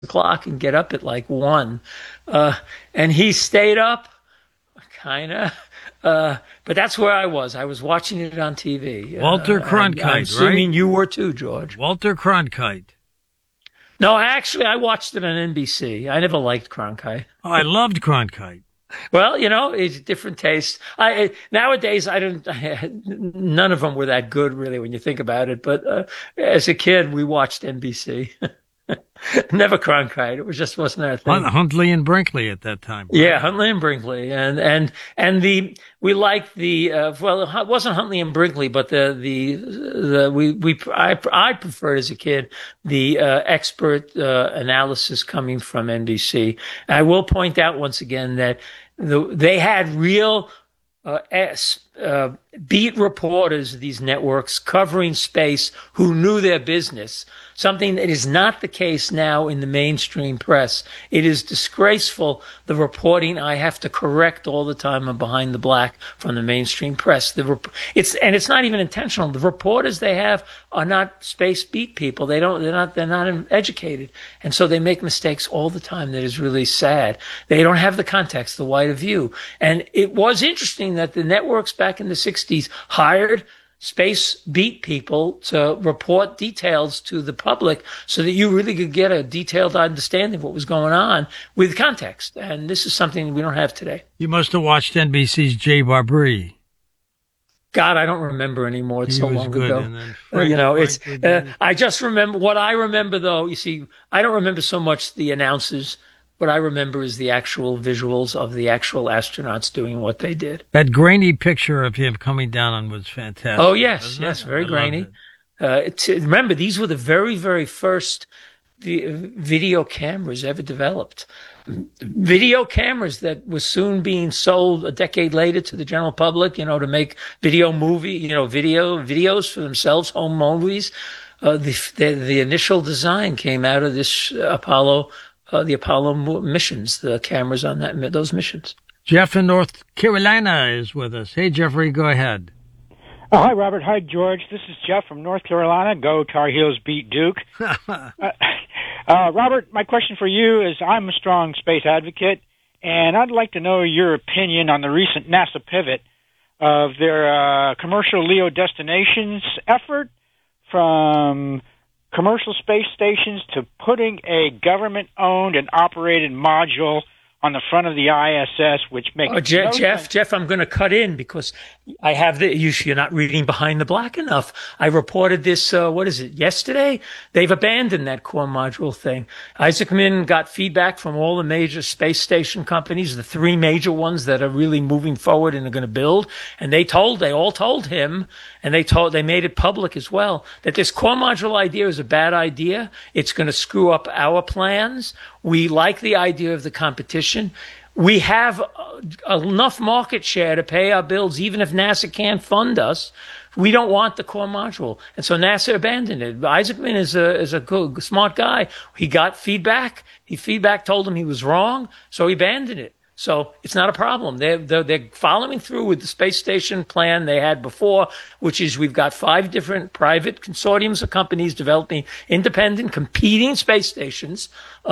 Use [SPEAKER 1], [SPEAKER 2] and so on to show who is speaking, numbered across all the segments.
[SPEAKER 1] o'clock and get up at like 1. And he stayed up, kind of. But that's where I was. I was watching it on TV.
[SPEAKER 2] Walter Cronkite,
[SPEAKER 1] I'm assuming
[SPEAKER 2] right?
[SPEAKER 1] you were too, George.
[SPEAKER 2] Walter Cronkite.
[SPEAKER 1] No, actually, I watched it on NBC. I never liked Cronkite.
[SPEAKER 2] Oh, I loved Cronkite.
[SPEAKER 1] Well, it's different taste. Nowadays, none of them were that good, really, when you think about it. But as a kid, we watched NBC. Never Cronkite. It wasn't our thing.
[SPEAKER 2] Huntley and Brinkley at that time. Right?
[SPEAKER 1] Yeah, Huntley and Brinkley, and we liked well, it wasn't Huntley and Brinkley, but I preferred as a kid the expert analysis coming from NBC. I will point out once again that they had real beat reporters of these networks covering space who knew their business, something that is not the case now in the mainstream press. It is disgraceful, the reporting I have to correct all the time on Behind the Black from the mainstream press. It's not even intentional. The reporters they have are not space beat people. They're not educated. And so they make mistakes all the time. That is really sad. They don't have the context, the wider view. And it was interesting that the networks back in the 60s hired space beat people to report details to the public so that you really could get a detailed understanding of what was going on with context. And this is something we don't have today.
[SPEAKER 2] You must have watched NBC's Jay Barbary.
[SPEAKER 1] God, I don't remember anymore. It's so long ago. I just remember what I remember, though. You see, I don't remember so much the announcers. What I remember is the actual visuals of the actual astronauts doing what they did.
[SPEAKER 2] That grainy picture of him coming down was fantastic.
[SPEAKER 1] Oh, yes, very grainy. Remember, these were the very, very first video cameras ever developed. Video cameras that was soon being sold a decade later to the general public, to make videos for themselves, home movies. The initial design came out of this the Apollo missions, the cameras on those missions.
[SPEAKER 2] Jeff in North Carolina is with us. Hey, Jeffrey, go ahead.
[SPEAKER 3] Oh, hi, Robert. Hi, George. This is Jeff from North Carolina. Go Tar Heels, beat Duke. Robert, my question for you is I'm a strong space advocate, and I'd like to know your opinion on the recent NASA pivot of their commercial LEO destinations effort from commercial space stations to putting a government-owned and operated module on the front of the ISS, which makes
[SPEAKER 1] Jeff, I'm going to cut in because I have you're not reading Behind the Black enough. I reported this, yesterday? They've abandoned that core module thing. Isaacman got feedback from all the major space station companies, the 3 major ones that are really moving forward and are going to build. And they all told him, and they made it public as well, that this core module idea is a bad idea. It's going to screw up our plans. We like the idea of the competition. We have enough market share to pay our bills, even if NASA can't fund us. We don't want the core module. And so NASA abandoned it. Isaacman is a good, smart guy. He got feedback. Feedback told him he was wrong, so he abandoned it. So it's not a problem. They're following through with the space station plan they had before, which is we've got 5 different private consortiums of companies developing independent, competing space stations.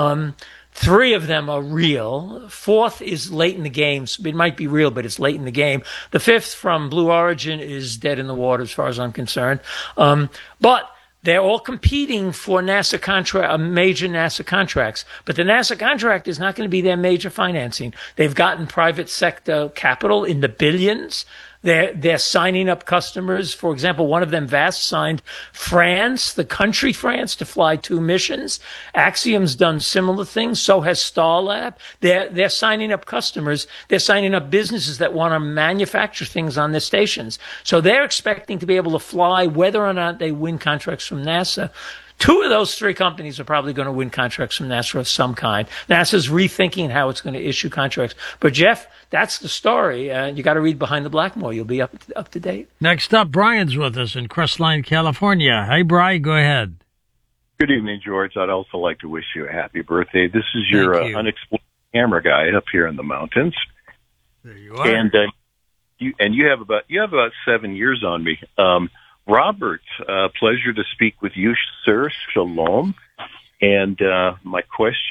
[SPEAKER 1] 3 of them are real. 4th is late in the game. So it might be real, but it's late in the game. The 5th from Blue Origin is dead in the water as far as I'm concerned. But they're all competing for major NASA contracts. But the NASA contract is not going to be their major financing. They've gotten private sector capital in the billions. They're signing up customers. For example, one of them, Vast, signed France, the country France, to fly 2 missions. Axiom's done similar things. So has Starlab. They're signing up customers. They're signing up businesses that want to manufacture things on their stations. So they're expecting to be able to fly whether or not they win contracts from NASA. 2 of those 3 companies are probably going to win contracts from NASA of some kind. NASA's rethinking how it's going to issue contracts. But Jeff, that's the story. You got to read Behind the Black more. You'll be up to date.
[SPEAKER 2] Next up, Brian's with us in Crestline, California. Hey, Brian, go ahead.
[SPEAKER 4] Good evening, George. I'd also like to wish you a happy birthday. This is your unexplored camera guy up here in the mountains.
[SPEAKER 2] There you are.
[SPEAKER 4] And you have about 7 years on me. Robert, pleasure to speak with you, sir. Shalom. And my question